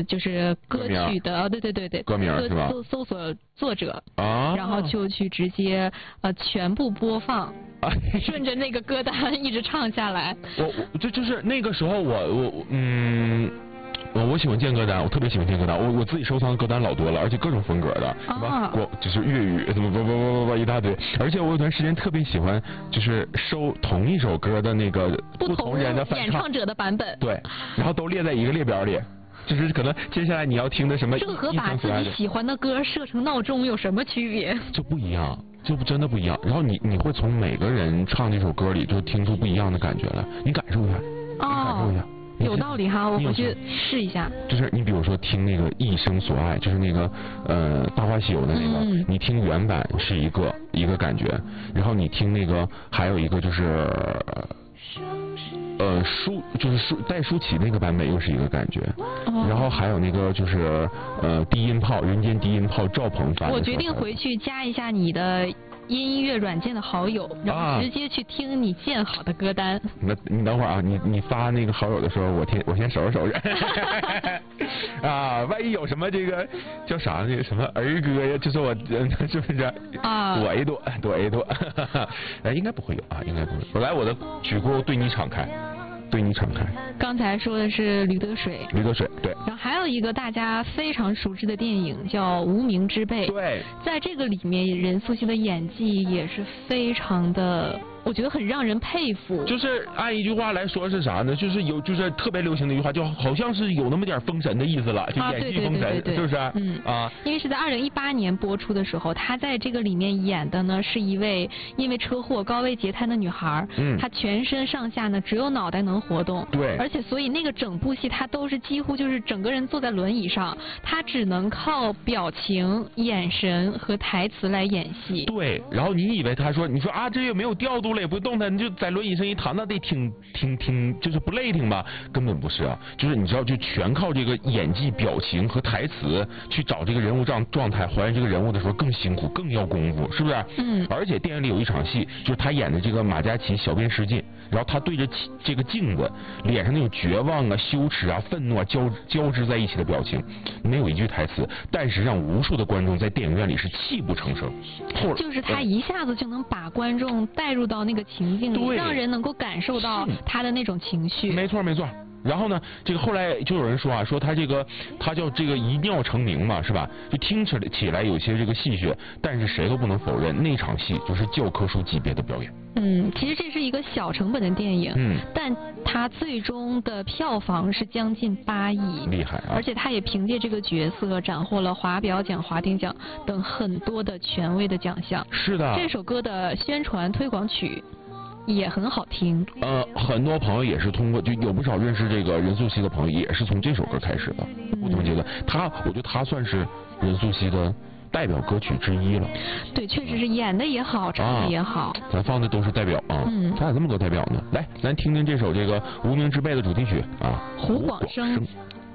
就是歌曲的，对， 歌名是吧？ 搜索作者啊， 然后就去直接全部播放，顺着那个歌单一直唱下来。 我就是那个时候我喜欢建歌单，我特别喜欢建歌单，我自己收藏的歌单老多了，而且各种风格的，什么就是粤语，什么不一大堆，而且我有段时间特别喜欢，就是收同一首歌的那个不同人的演唱者的版本， 对，然后都列在一个列表里。就是可能接下来你要听的什么， 这个和把自己喜欢的歌设成闹钟有什么区别？ 就不一样，就真的不一样。然后你会从每个人唱这首歌里就听出不一样的感觉来，你感受一下，你感受一下。 有道理哈，我回去试一下。 就是你比如说听那个《一生所爱》，就是那个《大话西游》的那个，你听原版是一个感觉，然后你听那个还有一个就是带舒淇那个版本又是一个感觉，然后还有那个就是低音炮，人间低音炮赵鹏发的。 我决定回去加一下你的音乐软件的好友，然后直接去听你建好的歌单。 你等会儿啊，你发那个好友的时候，我先收拾收拾。啊，万一有什么这个叫啥那个什么儿歌呀，就是我是不是啊？躲一躲，躲一躲。应该不会有啊，应该不会。我来我的曲库对你敞开。对你敞开。 刚才说的是驴得水。 驴得水，对。 然后还有一个大家非常熟知的电影叫《无名之辈》。 对。在这个里面，任素汐的演技也是非常的，我觉得很让人佩服。 就是按一句话来说是啥呢？就是特别流行的一句话，就好像是有那么点封神的意思了，就演技封神，是不是？ 因为是在2018年播出的时候，她在这个里面演的呢是一位因为车祸高位截瘫的女孩，她全身上下呢只有脑袋能活动， 对， 而且所以那个整部戏她都是几乎就是整个人坐在轮椅上，她只能靠表情、眼神和台词来演戏。 对，然后你以为你说啊，这也没有调度了，也不动弹，你就在轮椅上一躺，那得挺就是不累挺吧？根本不是啊，就是你知道，就全靠这个演技、表情和台词去找这个人物状态，还原这个人物的时候更辛苦，更要功夫，是不是？而且电影里有一场戏，就是他演的这个马嘉祺小便失禁，然后他对着这个镜子，脸上那种绝望啊、羞耻啊、愤怒啊交织在一起的表情，没有一句台词，但是让无数的观众在电影院里是泣不成声。 就是他一下子就能把观众带入到那个情境里，让人能够感受到他的那种情绪。 没错没错。然后呢，这个后来就有人说啊，说他叫这个一定要成名嘛，是吧？就听起来有些这个戏谑，但是谁都不能否认那场戏就是教科书级别的表演。 其实这是一个小成本的电影，但它最终的票房是将近8亿， 厉害啊！ 而且他也凭借这个角色斩获了华表奖、华鼎奖等很多的权威的奖项。 是的， 这首歌的宣传推广曲也很好听。 很多朋友也是通过，就有不少认识这个任素汐的朋友也是从这首歌开始的。不同阶段，我觉得他算是任素汐的代表歌曲之一了。 对，确实是演的也好，唱的也好。 咱放的都是代表啊。咱咋这么多代表呢？来，咱听听这首这个《无名之辈》的主题曲啊， 胡广生。